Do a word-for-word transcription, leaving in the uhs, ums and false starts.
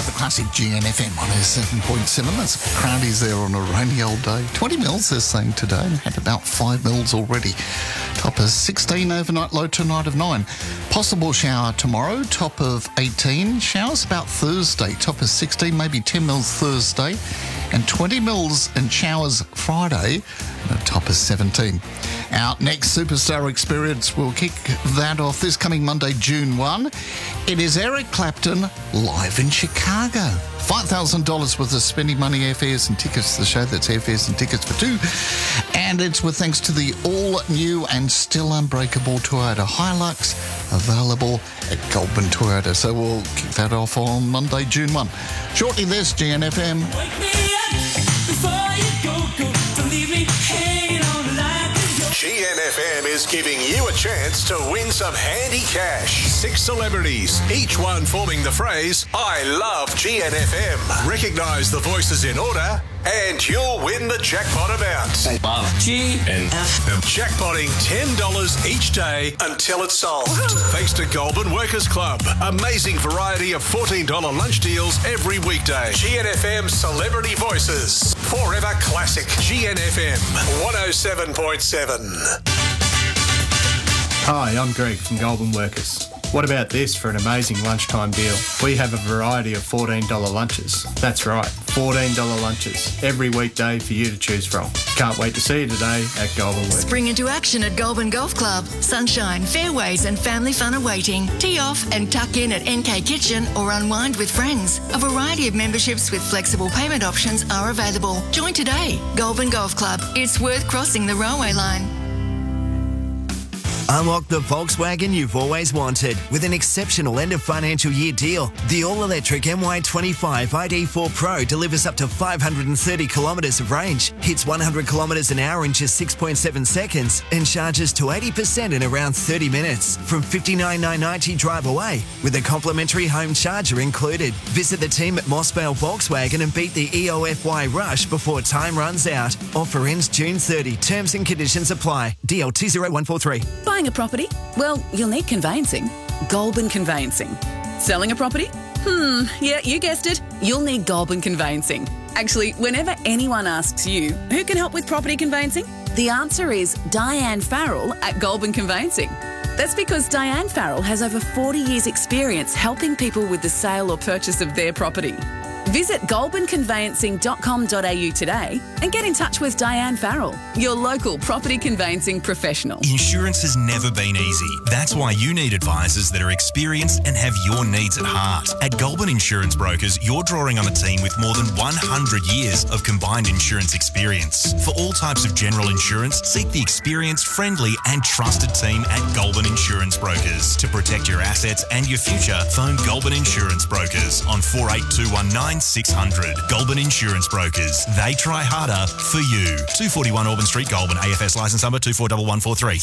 the classic G N F M one oh seven point seven. That's Crowdies there on a rainy old day. twenty mils they're saying today. Had about five mils already. Top of sixteen overnight, low tonight of nine. Possible shower tomorrow, top of eighteen. Showers about Thursday, top of sixteen, maybe ten mils Thursday. And twenty mils and showers Friday, top of seventeen. Our next Superstar Experience will kick that off this coming Monday, June first. It is Eric Clapton live in Chicago. five thousand dollars worth of spending money, airfares and tickets to the show. That's airfares and tickets for two. And it's with thanks to the all-new and still unbreakable Toyota Hilux, available at Goulburn Toyota. So we'll kick that off on Monday, June first. Shortly, this G N F M. Wake me up before you go, go. Don't leave me hanging on the line. G N F M is giving you a chance to win some handy cash. Six celebrities, each one forming the phrase, I love G N F M. Recognise the voices in order and you'll win the jackpot amount. Love G N F M. Jackpotting ten dollars each day until it's solved. Thanks to Goulburn Workers Club. Amazing variety of fourteen dollars lunch deals every weekday. G N F M Celebrity Voices. Forever classic. G N F M one oh seven point seven. Hi, I'm Greg from Goulburn Workers. What about this for an amazing lunchtime deal? We have a variety of fourteen dollars lunches. That's right, fourteen dollars lunches every weekday for you to choose from. Can't wait to see you today at Goulburn Workers. Spring into action at Goulburn Golf Club. Sunshine, fairways and family fun awaiting. Tee off and tuck in at N K Kitchen or unwind with friends. A variety of memberships with flexible payment options are available. Join today. Goulburn Golf Club. It's worth crossing the railway line. Unlock the Volkswagen you've always wanted with an exceptional end of financial year deal. The all-electric M Y twenty-five I D four Pro delivers up to five hundred thirty kilometres of range, hits one hundred kilometres an hour in just six point seven seconds and charges to eighty percent in around thirty minutes from fifty-nine thousand nine hundred ninety drive away with a complimentary home charger included. Visit the team at Mossvale Volkswagen and beat the E O F Y rush before time runs out. Offer ends June thirtieth. Terms and conditions apply. D L two zero one four three. Buying a property? Well, you'll need conveyancing. Goulburn Conveyancing. Selling a property? Hmm, yeah, you guessed it. You'll need Goulburn Conveyancing. Actually, whenever anyone asks you, who can help with property conveyancing? The answer is Diane Farrell at Goulburn Conveyancing. That's because Diane Farrell has over forty years experience helping people with the sale or purchase of their property. Visit goulburn conveyancing dot com dot a u today and get in touch with Diane Farrell, your local property conveyancing professional. Insurance has never been easy. That's why you need advisors that are experienced and have your needs at heart. At Goulburn Insurance Brokers, you're drawing on a team with more than one hundred years of combined insurance experience. For all types of general insurance, seek the experienced, friendly and trusted team at Goulburn Insurance Brokers. To protect your assets and your future, phone Goulburn Insurance Brokers on four eight two one nine six hundred. Goulburn Insurance Brokers. They try harder for you. two forty-one Auburn Street, Goulburn. A F S licence number two four one one four three.